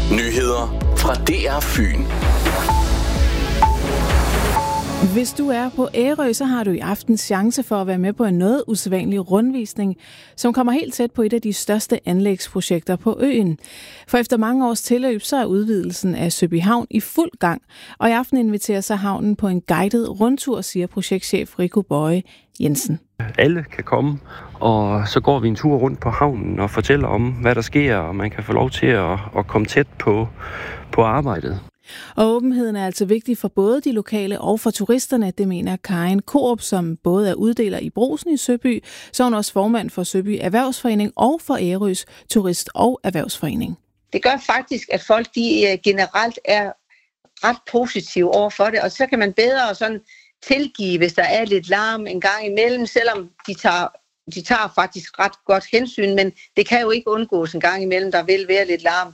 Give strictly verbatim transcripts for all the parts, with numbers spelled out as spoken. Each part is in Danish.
Nyheder fra D R Fyn. Hvis du er på Ærø, så har du i aften chance for at være med på en noget usædvanlig rundvisning, som kommer helt tæt på et af de største anlægsprojekter på øen. For efter mange års tilløb, så er udvidelsen af Søby Havn i fuld gang, og i aften inviterer sig havnen på en guided rundtur, siger projektchef Rico Bøje Jensen. Alle kan komme, og så går vi en tur rundt på havnen og fortæller om, hvad der sker, og man kan få lov til at, at komme tæt på, på arbejdet. Og åbenheden er altså vigtig for både de lokale og for turisterne, det mener Karin Korup, som både er uddeler i Brugsen i Søby, så er hun også formand for Søby Erhvervsforening og for Ærøs Turist- og Erhvervsforening. Det gør faktisk, at folk de generelt er ret positive over for det, og så kan man bedre sådan tilgive, hvis der er lidt larm en gang imellem, selvom de tager, de tager faktisk ret godt hensyn, men det kan jo ikke undgås en gang imellem, der vil være lidt larm.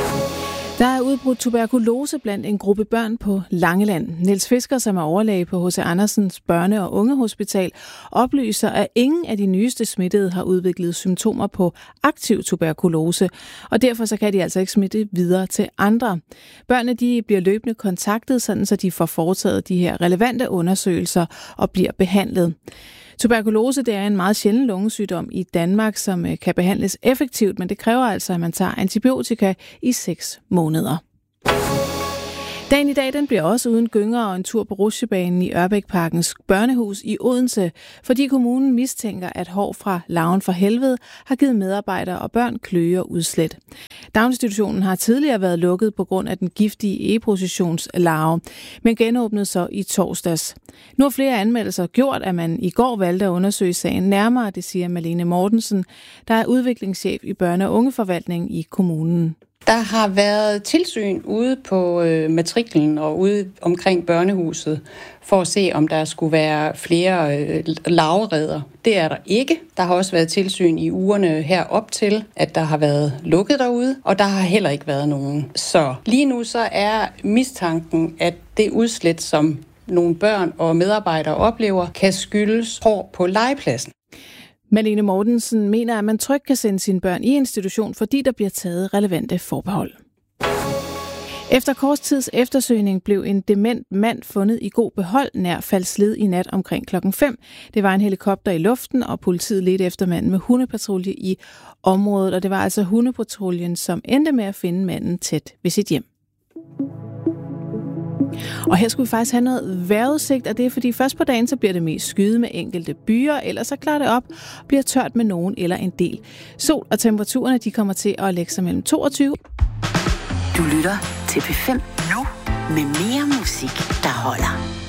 Der er udbrudt tuberkulose blandt en gruppe børn på Langeland. Niels Fisker, som er overlæge på H C Andersens Børne- og Ungehospital, oplyser, at ingen af de nyeste smittede har udviklet symptomer på aktiv tuberkulose, og derfor så kan de altså ikke smitte videre til andre. Børnene de bliver løbende kontaktet, sådan så de får foretaget de her relevante undersøgelser og bliver behandlet. Tuberkulose det er en meget sjælden lungesygdom i Danmark, som kan behandles effektivt, men det kræver altså, at man tager antibiotika i seks måneder. Dagen i dag den bliver også uden gynger og en tur på Rutsjebanen i Ørbækparkens børnehus i Odense, fordi kommunen mistænker, at hår fra larven for helvede har givet medarbejdere og børn kløe og udslæt. Daginstitutionen har tidligere været lukket på grund af den giftige e-positionslarve, men genåbnede så i torsdags. Nu har flere anmeldelser gjort, at man i går valgte at undersøge sagen nærmere, det siger Malene Mortensen, der er udviklingschef i børne- og ungeforvaltning i kommunen. Der har været tilsyn ude på øh, matriklen og ude omkring børnehuset for at se, om der skulle være flere øh, larvereder. Det er der ikke. Der har også været tilsyn i ugerne herop til, at der har været lukket derude, og der har heller ikke været nogen. Så lige nu så er mistanken, at det udslæt, som nogle børn og medarbejdere oplever, kan skyldes hår på legepladsen. Malene Mortensen mener, at man trygt kan sende sine børn i institution, fordi der bliver taget relevante forbehold. Efter kort tids eftersøgning blev en dement mand fundet i god behold nær Falsled i nat omkring klokken fem. Det var en helikopter i luften, og politiet ledte efter manden med hundepatrulje i området, og det var altså hundepatruljen, som endte med at finde manden tæt ved sit hjem. Og her skulle vi faktisk have noget vejrudsigt, og det er fordi først på dagen så bliver det mest skyet med enkelte byer, ellers så klarer det op, bliver tørt med nogen eller en del sol, og temperaturerne de kommer til at lægge sig mellem toogtyve. Du lytter til P fem nu med mere musik, der holder.